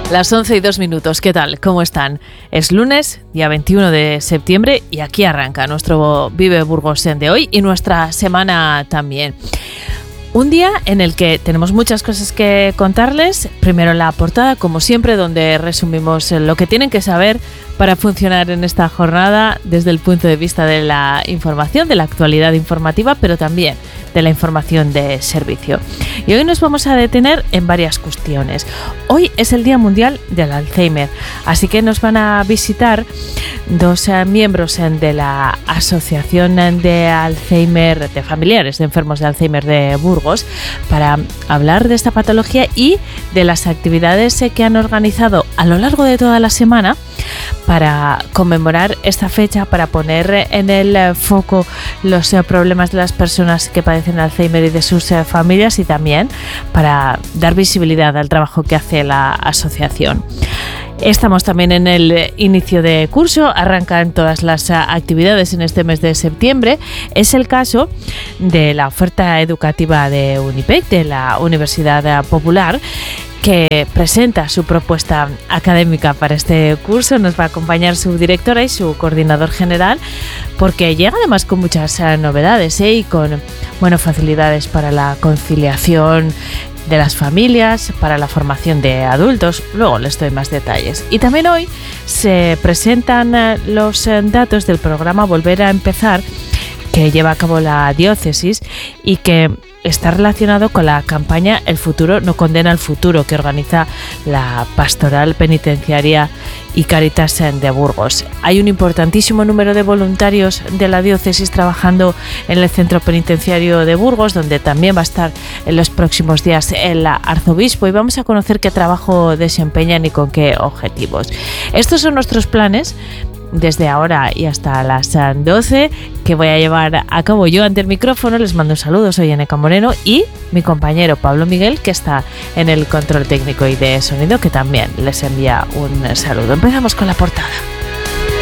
Las 11:02. ¿Qué tal? ¿Cómo están? Es lunes, día 21 de septiembre, y aquí arranca nuestro Vive Burgos de hoy y nuestra semana también. Un día en el que tenemos muchas cosas que contarles. Primero la portada, como siempre, donde resumimos lo que tienen que saber para funcionar en esta jornada desde el punto de vista de la información, de la actualidad informativa, pero también de la información de servicio. Y hoy nos vamos a detener en varias cuestiones. Hoy es el Día Mundial del Alzheimer, así que nos van a visitar dos miembros de la Asociación de Alzheimer, de familiares de enfermos de Alzheimer de Burgos, para hablar de esta patología y de las actividades que han organizado a lo largo de toda la semana para conmemorar esta fecha, para poner en el foco los problemas de las personas que padecen Alzheimer y de sus familias, y también para dar visibilidad al trabajo que hace la asociación. Estamos también en el inicio de curso, arrancan todas las actividades en este mes de septiembre. Es el caso de la oferta educativa de UNIPEC, de la Universidad Popular, que presenta su propuesta académica para este curso. Nos va a acompañar su directora y su coordinador general, porque llega además con muchas novedades y con facilidades para la conciliación de las familias, para la formación de adultos. Luego les doy más detalles. Y también hoy se presentan los datos del programa Volver a Empezar, que lleva a cabo la diócesis y que está relacionado con la campaña El futuro no condena al futuro, que organiza la Pastoral Penitenciaria y Cáritas de Burgos. Hay un importantísimo número de voluntarios de la diócesis trabajando en el centro penitenciario de Burgos, donde también va a estar en los próximos días el arzobispo, y vamos a conocer qué trabajo desempeñan y con qué objetivos. Estos son nuestros planes desde ahora y hasta las 12, que voy a llevar a cabo yo ante el micrófono. Les mando un saludo, soy Eneca Moreno, y mi compañero Pablo Miguel, que está en el control técnico y de sonido, que también les envía un saludo. Empezamos con la portada.